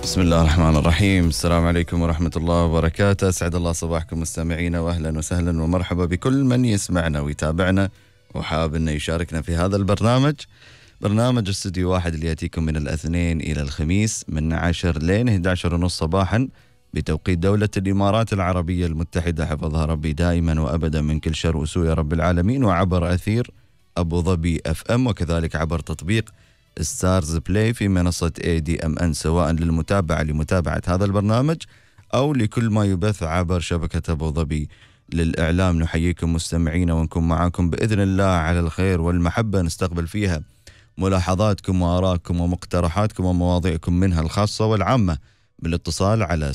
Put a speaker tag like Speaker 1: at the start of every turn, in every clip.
Speaker 1: بسم الله الرحمن الرحيم. السلام عليكم ورحمة الله وبركاته. أسعد الله صباحكم مستمعينا، وأهلا وسهلا ومرحبا بكل من يسمعنا ويتابعنا وحاب أنه يشاركنا في هذا البرنامج، برنامج استوديو واحد اللي يأتيكم من الاثنين إلى الخميس من 10 لين 11:30 صباحا بتوقيت دولة الإمارات العربية المتحدة، حفظها ربي دائما وأبدا من كل شر وسوء يا رب العالمين، وعبر أثير أبو ظبي FM، وكذلك عبر تطبيق ستارز بلاي في منصة ADMN، سواء لمتابعة هذا البرنامج أو لكل ما يبث عبر شبكة أبو ظبي للإعلام. نحييكم مستمعين ونكون معاكم بإذن الله على الخير والمحبة، نستقبل فيها ملاحظاتكم وآراءكم ومقترحاتكم ومواضيعكم منها الخاصة والعامة بالاتصال على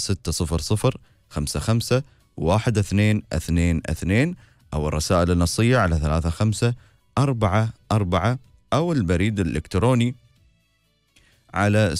Speaker 1: 600-55-1222 أو الرسائل النصية على 3544 أو البريد الإلكتروني على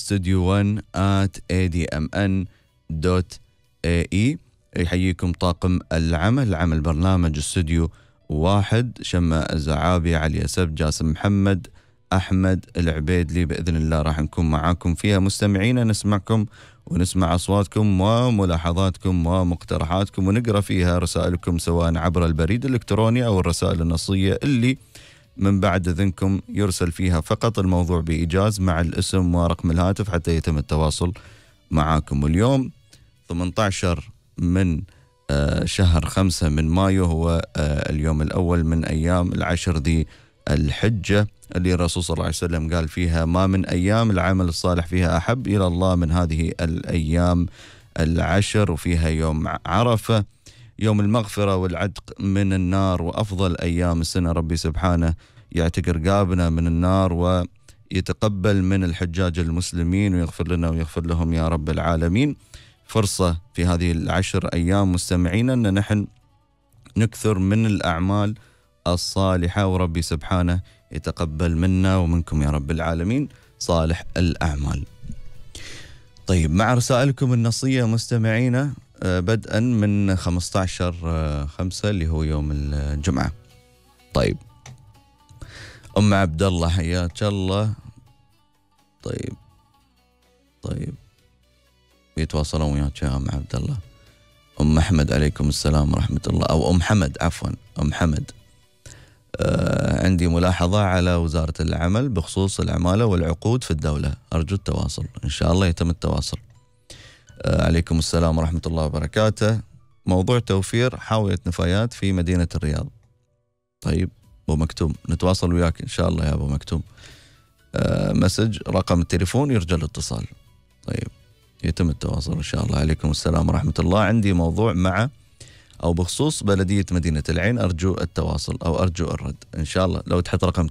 Speaker 1: studio1@admn.ae. يحييكم طاقم العمل برنامج استوديو واحد: شماء الزعابي، علي أسب، جاسم محمد، أحمد العبيدلي. بإذن الله راح نكون معاكم فيها مستمعين، نسمعكم ونسمع أصواتكم وملاحظاتكم ومقترحاتكم، ونقرأ فيها رسائلكم سواء عبر البريد الإلكتروني أو الرسائل النصية اللي من بعد إذنكم يرسل فيها فقط الموضوع بإيجاز مع الاسم ورقم الهاتف حتى يتم التواصل معاكم. واليوم 18 من شهر 5 من مايو، هو اليوم الأول من أيام العشر ذي الحجة، اللي الرسول صلى الله عليه وسلم قال فيها: ما من أيام العمل الصالح فيها أحب إلى الله من هذه الأيام العشر. وفيها يوم عرفة، يوم المغفرة والعتق من النار، وأفضل أيام السنة. ربي سبحانه يعتق رقابنا من النار ويتقبل من الحجاج المسلمين ويغفر لنا ويغفر لهم يا رب العالمين. فرصة في هذه العشر أيام مستمعين أن نحن نكثر من الأعمال الصالحة، وربي سبحانه يتقبل منا ومنكم يا رب العالمين صالح الأعمال. طيب، مع رسائلكم النصية مستمعينا بدءا من 15/5 اللي هو يوم الجمعة. طيب، أم عبد الله حياك الله. طيب يتواصلون وياك يا أم عبد الله. أم أحمد عليكم السلام ورحمة الله، أو أم حمد عفوا، أم حمد. عندي ملاحظة على وزارة العمل بخصوص العمالة والعقود في الدولة، أرجو التواصل. إن شاء الله يتم التواصل. عليكم السلام ورحمة الله وبركاته. موضوع توفير حاوية نفايات في مدينة الرياض. طيب أبو مكتوم، نتواصل وياك إن شاء الله يا أبو مكتوم. مسج رقم التليفون يرجى الاتصال. طيب يتم التواصل إن شاء الله. عليكم السلام ورحمة الله. عندي موضوع مع أو بخصوص بلدية مدينة العين، أرجو التواصل أو أرجو الرد إن شاء الله. لو تحط رقم